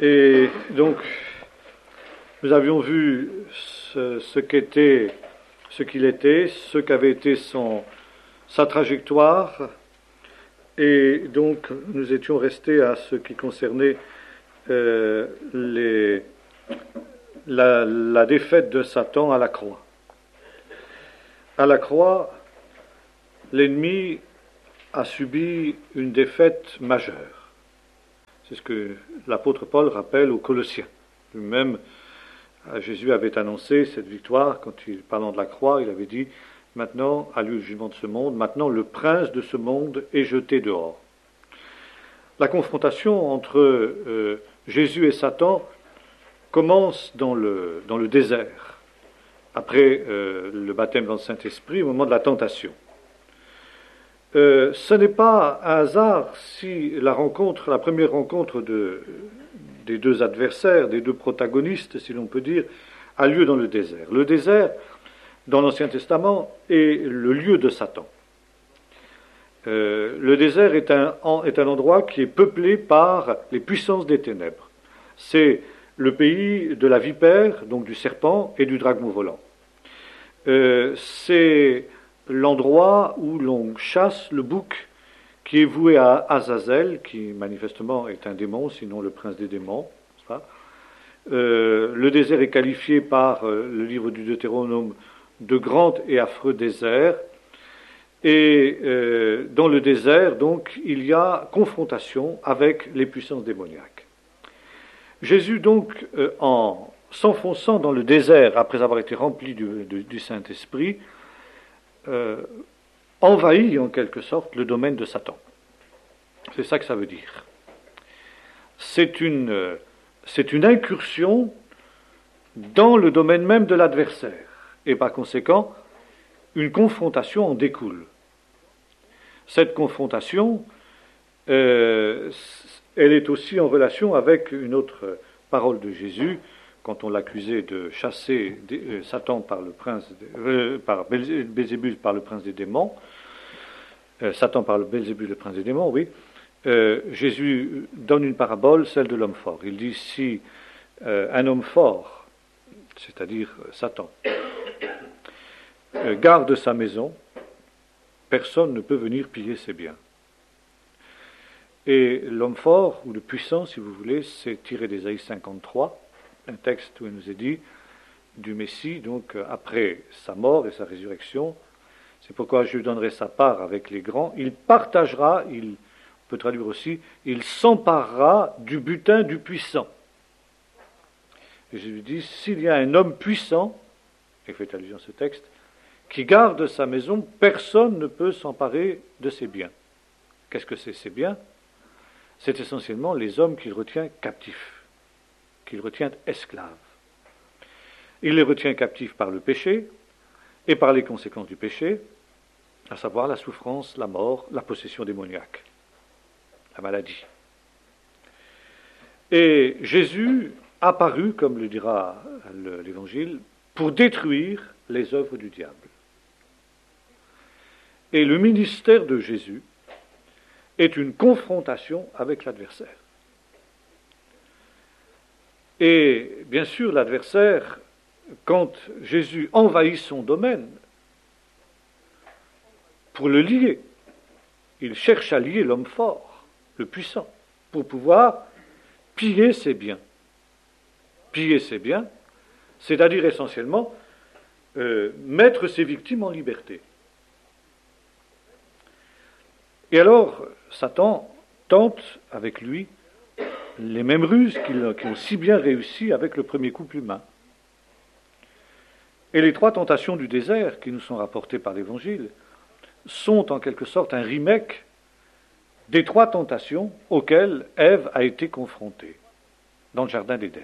Et donc, nous avions vu ce qu'il était, ce qu'avait été sa trajectoire, et donc nous étions restés à ce qui concernait la défaite de Satan à la croix. À la croix, l'ennemi a subi une défaite majeure. C'est ce que l'apôtre Paul rappelle aux Colossiens. Lui-même, Jésus avait annoncé cette victoire quand parlant de la croix, il avait dit « Maintenant a lieu le jugement de ce monde, maintenant le prince de ce monde est jeté dehors ». La confrontation entre Jésus et Satan commence dans le désert, après le baptême dans le Saint-Esprit, au moment de la tentation. Ce n'est pas un hasard si la première rencontre des deux adversaires, des deux protagonistes, si l'on peut dire, a lieu dans le désert. Le désert, dans l'Ancien Testament, est le lieu de Satan. Le désert est un endroit qui est peuplé par les puissances des ténèbres. C'est le pays de la vipère, donc du serpent, et du dragon volant. C'est l'endroit où l'on chasse le bouc qui est voué à Azazel, qui manifestement est un démon, sinon le prince des démons. Le désert est qualifié par le livre du Deutéronome de grand et affreux désert. Et dans le désert, donc, il y a confrontation avec les puissances démoniaques. Jésus, donc, en s'enfonçant dans le désert, après avoir été rempli du Saint-Esprit, envahit en quelque sorte le domaine de Satan. C'est ça que ça veut dire. C'est une incursion dans le domaine même de l'adversaire. Et par conséquent, une confrontation en découle. Cette confrontation, elle est aussi en relation avec une autre parole de Jésus, quand on l'accusait de chasser Satan par Belzébul par le prince des démons, Satan par le Belzébul, le prince des démons, oui. Jésus donne une parabole, celle de l'homme fort. Il dit, si un homme fort, c'est-à-dire Satan, garde sa maison, personne ne peut venir piller ses biens. Et l'homme fort, ou le puissant, si vous voulez, c'est tiré d'Ésaïe 53, un texte où il nous est dit du Messie, donc après sa mort et sa résurrection, c'est pourquoi je lui donnerai sa part avec les grands, il partagera, on peut traduire aussi, il s'emparera du butin du puissant. Et je lui dis, s'il y a un homme puissant, et fait allusion à ce texte, qui garde sa maison, personne ne peut s'emparer de ses biens. Qu'est-ce que c'est ces biens? C'est essentiellement les hommes qu'il retient captifs, qu'il retient esclaves. Il les retient captifs par le péché et par les conséquences du péché, à savoir la souffrance, la mort, la possession démoniaque, la maladie. Et Jésus apparut, comme le dira l'Évangile, pour détruire les œuvres du diable. Et le ministère de Jésus est une confrontation avec l'adversaire. Et bien sûr, l'adversaire, quand Jésus envahit son domaine, pour le lier, il cherche à lier l'homme fort, le puissant, pour pouvoir piller ses biens. Piller ses biens, c'est-à-dire essentiellement mettre ses victimes en liberté. Et alors, Satan tente avec lui les mêmes ruses qui ont si bien réussi avec le premier couple humain. Et les trois tentations du désert qui nous sont rapportées par l'Évangile sont en quelque sorte un remake des trois tentations auxquelles Ève a été confrontée dans le jardin d'Éden.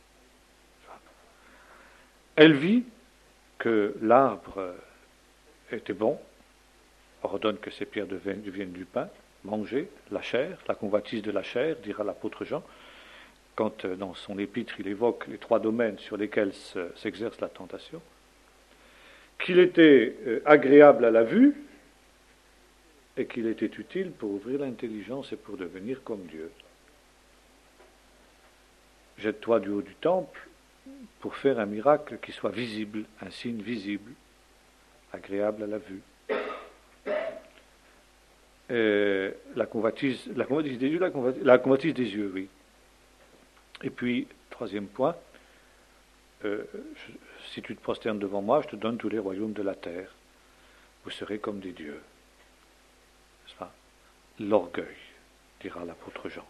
Elle vit que l'arbre était bon, ordonne que ces pierres deviennent du pain, manger la chair, la convoitise de la chair, dira l'apôtre Jean, quand dans son épître il évoque les trois domaines sur lesquels s'exerce la tentation, qu'il était agréable à la vue et qu'il était utile pour ouvrir l'intelligence et pour devenir comme Dieu. jette-toi du haut du temple pour faire un miracle qui soit visible, un signe visible, agréable à la vue. La convoitise des yeux, la convoitise des yeux, oui. Et puis, troisième point, si tu te prosternes devant moi, je te donne tous les royaumes de la terre. Vous serez comme des dieux. N'est-ce pas? L'orgueil, dira l'apôtre Jean.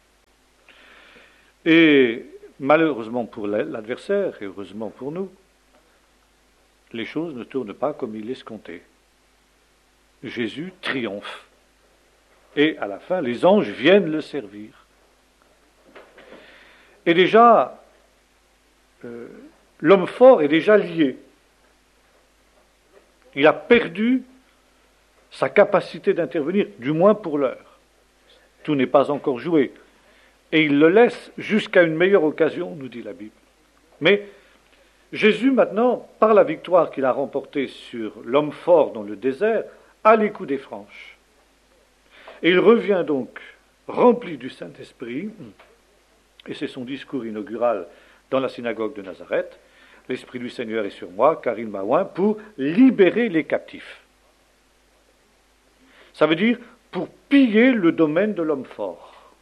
Et malheureusement pour l'adversaire, et heureusement pour nous, les choses ne tournent pas comme il l'escomptait. Jésus triomphe. Et à la fin, les anges viennent le servir. Et déjà, l'homme fort est déjà lié. Il a perdu sa capacité d'intervenir, du moins pour l'heure. Tout n'est pas encore joué. Et il le laisse jusqu'à une meilleure occasion, nous dit la Bible. Mais Jésus, maintenant, par la victoire qu'il a remportée sur l'homme fort dans le désert, a les coups des franches. Et il revient donc rempli du Saint-Esprit, et c'est son discours inaugural dans la synagogue de Nazareth. L'Esprit du Seigneur est sur moi, car il m'a oint pour libérer les captifs. Ça veut dire pour piller le domaine de l'homme fort.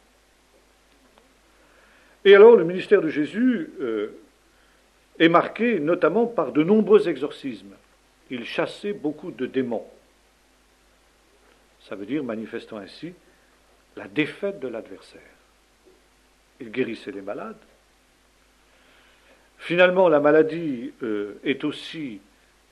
Et alors le ministère de Jésus est marqué notamment par de nombreux exorcismes. Il chassait beaucoup de démons. Ça veut dire, manifestant ainsi, la défaite de l'adversaire. Il guérissait les malades. Finalement, la maladie est aussi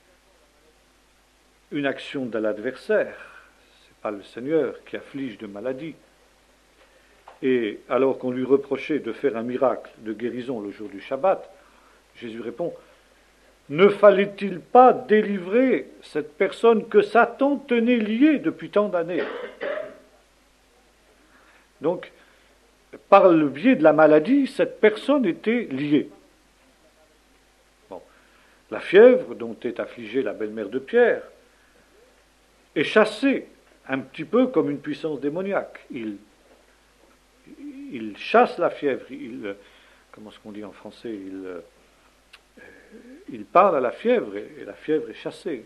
une action de l'adversaire. Ce n'est pas le Seigneur qui afflige de maladie. Et alors qu'on lui reprochait de faire un miracle de guérison le jour du Shabbat, Jésus répond, ne fallait-il pas délivrer cette personne que Satan tenait liée depuis tant d'années? Donc, par le biais de la maladie, cette personne était liée. Bon. La fièvre dont est affligée la belle-mère de Pierre est chassée un petit peu comme une puissance démoniaque. Il chasse la fièvre, comment est-ce qu'on dit en français, il parle à la fièvre et la fièvre est chassée.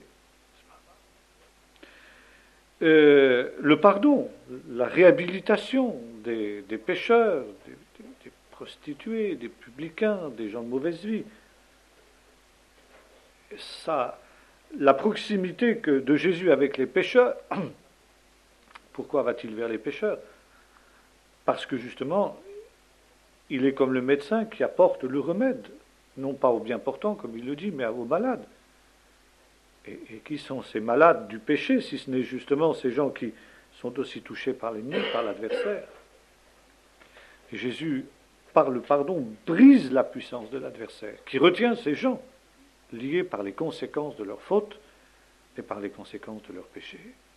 Le pardon, la réhabilitation des pécheurs, des prostituées, des publicains, des gens de mauvaise vie. Ça, la proximité de Jésus avec les pécheurs, pourquoi va-t-il vers les pécheurs? Parce que justement, il est comme le médecin qui apporte le remède, non pas aux bien portants, comme il le dit, mais aux malades. Et qui sont ces malades du péché, si ce n'est justement ces gens qui sont aussi touchés par l'ennemi, par l'adversaire? Et Jésus, par le pardon, brise la puissance de l'adversaire, qui retient ces gens liés par les conséquences de leurs fautes et par les conséquences de leurs péchés.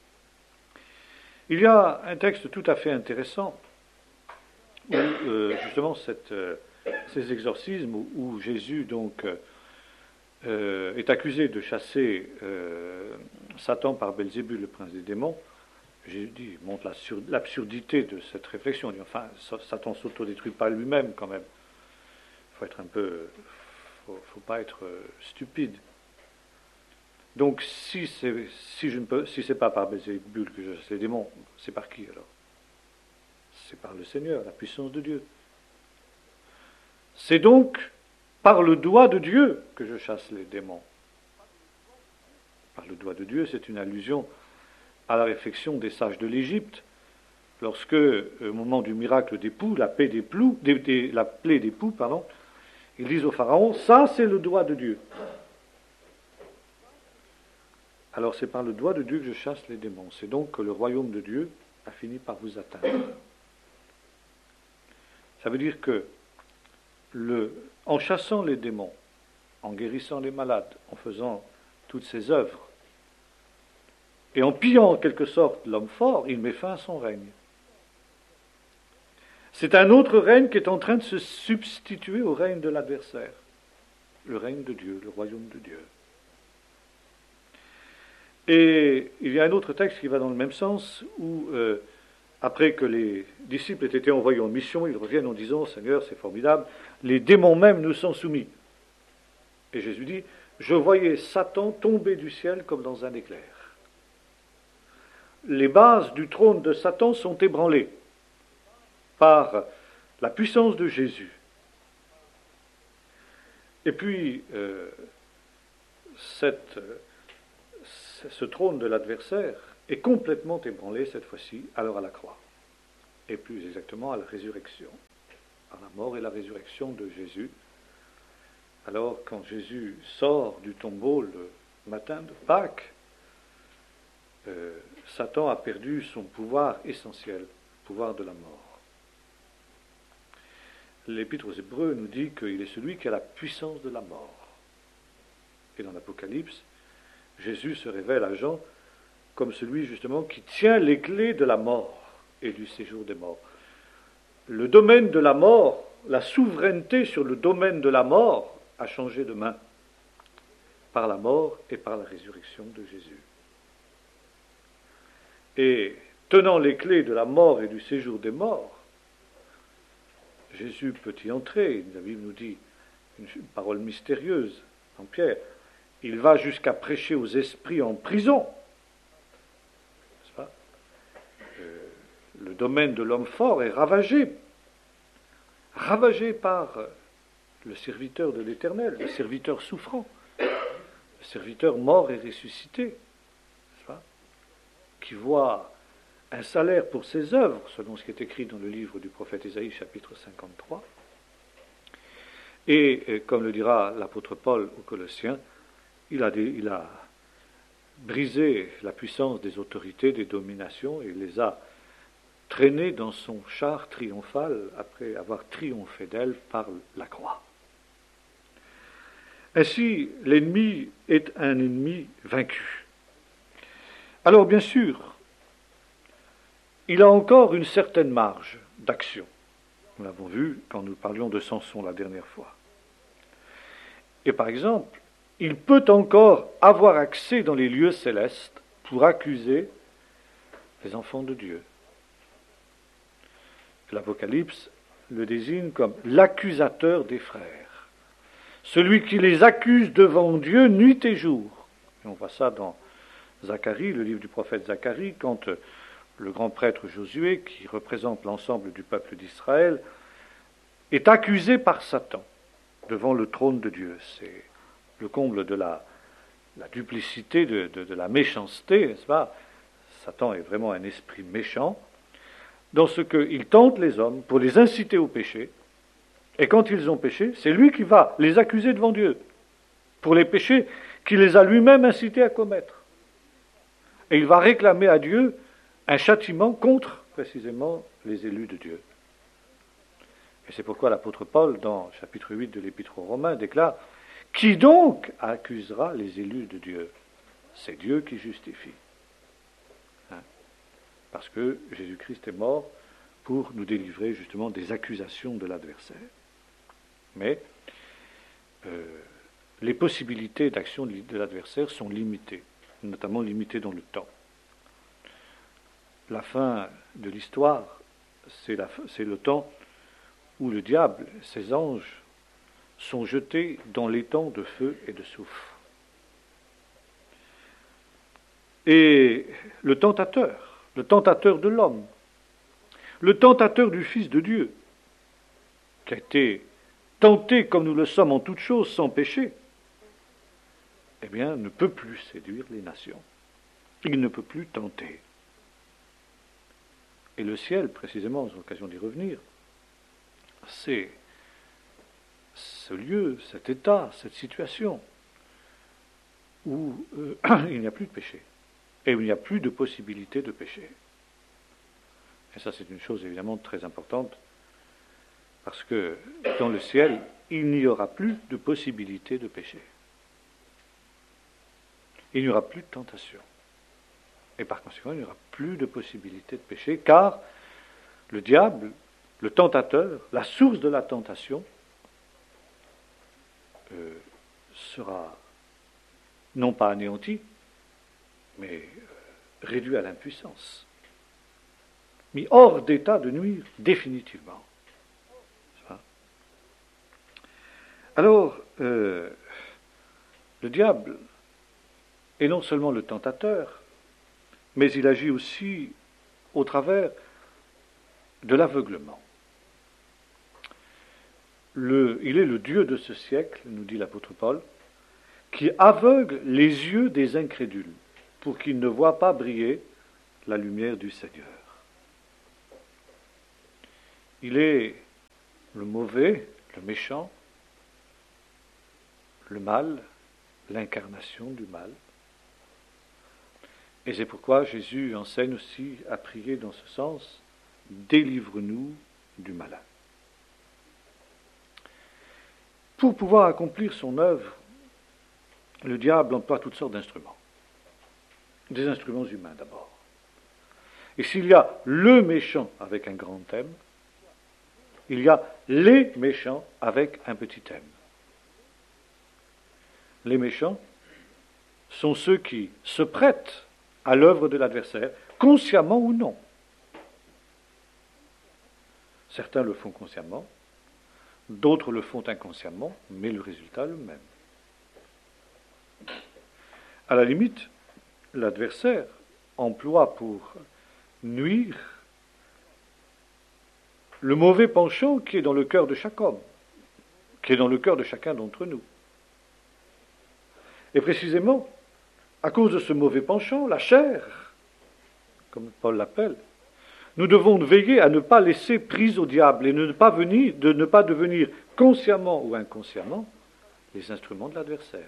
Il y a un texte tout à fait intéressant où justement ces exorcismes où Jésus donc est accusé de chasser Satan par Belzébul, le prince des démons. Jésus montre l'absurdité de cette réflexion. Il dit, enfin, Satan s'autodétruit pas lui-même quand même. Il faut être un peu, faut pas être stupide. Donc si c'est pas par Belzébul que je chasse les démons, c'est par qui alors? C'est par le Seigneur, la puissance de Dieu. C'est donc par le doigt de Dieu que je chasse les démons. Par le doigt de Dieu, c'est une allusion à la réflexion des sages de l'Égypte, lorsque, au moment du miracle des poux, la plaie des poux, ils disent au Pharaon, ça c'est le doigt de Dieu. Alors c'est par le doigt de Dieu que je chasse les démons. C'est donc que le royaume de Dieu a fini par vous atteindre. Ça veut dire que en chassant les démons, en guérissant les malades, en faisant toutes ces œuvres, et en pillant en quelque sorte l'homme fort, il met fin à son règne. C'est un autre règne qui est en train de se substituer au règne de l'adversaire, le règne de Dieu, le royaume de Dieu. Et il y a un autre texte qui va dans le même sens, où après que les disciples aient été envoyés en mission, ils reviennent en disant, Seigneur, c'est formidable, les démons même nous sont soumis. Et Jésus dit, je voyais Satan tomber du ciel comme dans un éclair. Les bases du trône de Satan sont ébranlées par la puissance de Jésus. Et puis, ce trône de l'adversaire est complètement ébranlé cette fois-ci, alors à la croix, et plus exactement à la résurrection, à la mort et la résurrection de Jésus. Alors, quand Jésus sort du tombeau le matin de Pâques, Satan a perdu son pouvoir essentiel, le pouvoir de la mort. L'Épître aux Hébreux nous dit qu'il est celui qui a la puissance de la mort. Et dans l'Apocalypse, Jésus se révèle à Jean comme celui justement qui tient les clés de la mort et du séjour des morts. Le domaine de la mort, la souveraineté sur le domaine de la mort a changé de main par la mort et par la résurrection de Jésus. Et tenant les clés de la mort et du séjour des morts, Jésus peut y entrer. La Bible nous dit une parole mystérieuse en Pierre. Il va jusqu'à prêcher aux esprits en prison. N'est-ce pas ? Le domaine de l'homme fort est ravagé par le serviteur de l'Éternel, le serviteur souffrant, le serviteur mort et ressuscité, n'est-ce pas ? Qui voit un salaire pour ses œuvres, selon ce qui est écrit dans le livre du prophète Ésaïe, chapitre 53. Et comme le dira l'apôtre Paul aux Colossiens, il a brisé la puissance des autorités, des dominations, et les a traînées dans son char triomphal après avoir triomphé d'elles par la croix. Ainsi, l'ennemi est un ennemi vaincu. Alors, bien sûr, il a encore une certaine marge d'action. Nous l'avons vu quand nous parlions de Samson la dernière fois. Et par exemple, il peut encore avoir accès dans les lieux célestes pour accuser les enfants de Dieu. L'Apocalypse le désigne comme l'accusateur des frères, celui qui les accuse devant Dieu nuit et jour. Et on voit ça dans Zacharie, le livre du prophète Zacharie, quand le grand prêtre Josué, qui représente l'ensemble du peuple d'Israël, est accusé par Satan devant le trône de Dieu. C'est le comble de la duplicité, de la méchanceté, n'est-ce pas ? Satan est vraiment un esprit méchant, dans ce qu'il tente les hommes pour les inciter au péché, et quand ils ont péché, c'est lui qui va les accuser devant Dieu, pour les péchés qu'il les a lui-même incités à commettre. Et il va réclamer à Dieu un châtiment contre, précisément, les élus de Dieu. Et c'est pourquoi l'apôtre Paul, dans chapitre 8 de l'Épître aux Romains, déclare « Qui donc accusera les élus de Dieu ? C'est Dieu qui justifie. » Parce que Jésus-Christ est mort pour nous délivrer justement des accusations de l'adversaire. Mais les possibilités d'action de l'adversaire sont limitées, notamment limitées dans le temps. La fin de l'histoire, c'est le temps où le diable, ses anges, sont jetés dans l'étang de feu et de soufre. Et le tentateur de l'homme, le tentateur du Fils de Dieu, qui a été tenté comme nous le sommes en toutes choses sans péché, eh bien, ne peut plus séduire les nations. Il ne peut plus tenter. Et le ciel, précisément, j'ai l'occasion d'y revenir, c'est ce lieu, cet état, cette situation où il n'y a plus de péché et où il n'y a plus de possibilité de péché. Et ça, c'est une chose évidemment très importante, parce que dans le ciel, il n'y aura plus de possibilité de péché. Il n'y aura plus de tentation. Et par conséquent, il n'y aura plus de possibilité de péché, car le diable, le tentateur, la source de la tentation, sera non pas anéanti, mais réduit à l'impuissance. mis hors d'état de nuire définitivement. Alors, le diable est non seulement le tentateur, mais il agit aussi au travers de l'aveuglement. Il est le Dieu de ce siècle, nous dit l'apôtre Paul, qui aveugle les yeux des incrédules pour qu'ils ne voient pas briller la lumière du Seigneur. Il est le mauvais, le méchant, le mal, l'incarnation du mal. Et c'est pourquoi Jésus enseigne aussi à prier dans ce sens, délivre-nous du malin. Pour pouvoir accomplir son œuvre, le diable emploie toutes sortes d'instruments. Des instruments humains d'abord. Et s'il y a le méchant avec un grand M, il y a les méchants avec un petit m. Les méchants sont ceux qui se prêtent à l'œuvre de l'adversaire, consciemment ou non. Certains le font consciemment, d'autres le font inconsciemment, mais le résultat est le même. À la limite, l'adversaire emploie pour nuire le mauvais penchant qui est dans le cœur de chaque homme, qui est dans le cœur de chacun d'entre nous. Et précisément, à cause de ce mauvais penchant, la chair, comme Paul l'appelle, nous devons veiller à ne pas laisser prise au diable et de ne pas devenir consciemment ou inconsciemment les instruments de l'adversaire.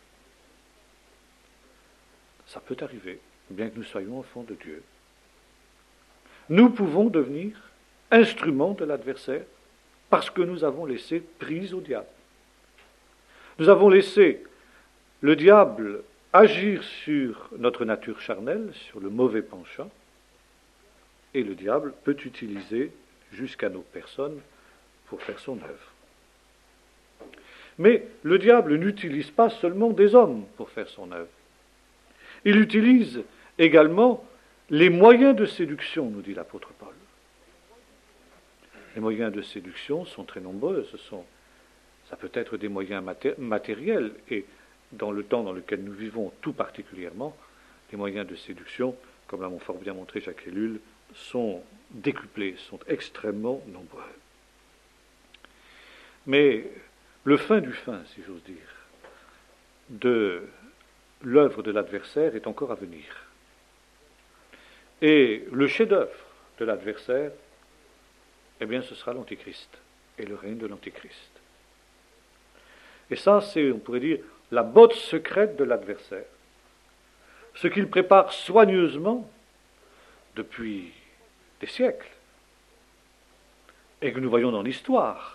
Ça peut arriver, bien que nous soyons enfants de Dieu. Nous pouvons devenir instruments de l'adversaire parce que nous avons laissé prise au diable. Nous avons laissé le diable agir sur notre nature charnelle, sur le mauvais penchant, et le diable peut utiliser jusqu'à nos personnes pour faire son œuvre. Mais le diable n'utilise pas seulement des hommes pour faire son œuvre. Il utilise également les moyens de séduction, nous dit l'apôtre Paul. Les moyens de séduction sont très nombreux. Ça peut être des moyens matériels, et dans le temps dans lequel nous vivons tout particulièrement, les moyens de séduction, comme l'a fort bien montré Jacques Ellul, sont décuplés, sont extrêmement nombreux. Mais le fin du fin, si j'ose dire, de l'œuvre de l'adversaire est encore à venir. Et le chef-d'œuvre de l'adversaire, eh bien, ce sera l'Antéchrist et le règne de l'Antéchrist. Et ça, c'est, on pourrait dire, la botte secrète de l'adversaire. Ce qu'il prépare soigneusement depuis des siècles, et que nous voyons dans l'histoire.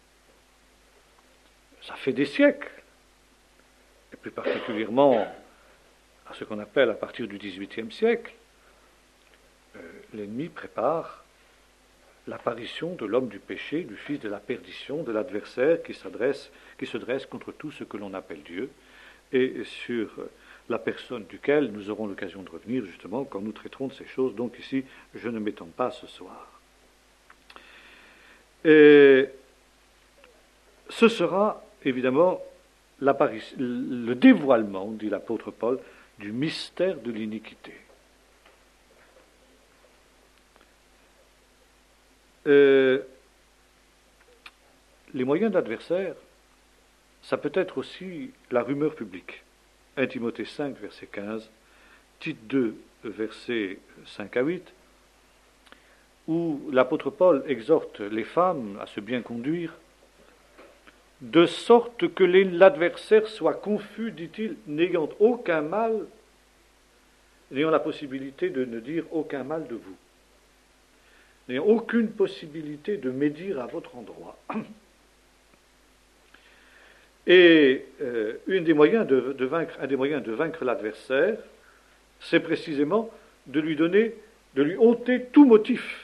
Ça fait des siècles, et plus particulièrement à ce qu'on appelle à partir du XVIIIe siècle, l'ennemi prépare l'apparition de l'homme du péché, du fils de la perdition, de l'adversaire qui se dresse contre tout ce que l'on appelle Dieu, et sur la personne duquel nous aurons l'occasion de revenir justement quand nous traiterons de ces choses. Donc ici, je ne m'étends pas ce soir. Et ce sera évidemment le dévoilement, dit l'apôtre Paul, du mystère de l'iniquité. Les moyens de l'adversaire, ça peut être aussi la rumeur publique. 1 Timothée 5, verset 15, Tite 2, versets 5 à 8, où l'apôtre Paul exhorte les femmes à se bien conduire, de sorte que l'adversaire soit confus, dit-il, n'ayant aucun mal, n'ayant la possibilité de ne dire aucun mal de vous, n'ayant aucune possibilité de médire à votre endroit. Et un des moyens de vaincre l'adversaire, c'est précisément de lui ôter tout motif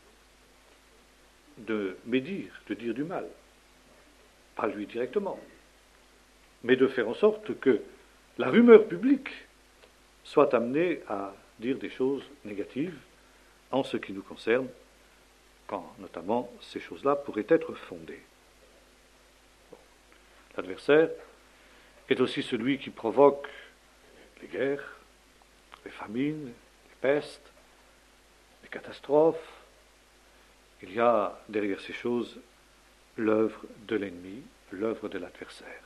de médire, de dire du mal. Pas lui directement, mais de faire en sorte que la rumeur publique soit amenée à dire des choses négatives en ce qui nous concerne, quand notamment ces choses-là pourraient être fondées. Bon. L'adversaire est aussi celui qui provoque les guerres, les famines, les pestes, les catastrophes. Il y a derrière ces choses l'œuvre de l'ennemi, l'œuvre de l'adversaire.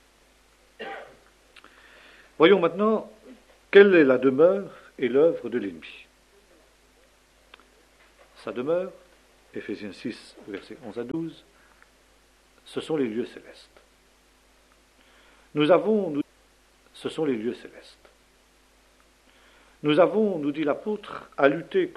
Voyons maintenant quelle est la demeure et l'œuvre de l'ennemi. Sa demeure, Éphésiens 6, versets 11 à 12, ce sont les lieux célestes. Ce sont les lieux célestes. Nous avons, nous dit l'apôtre, à lutter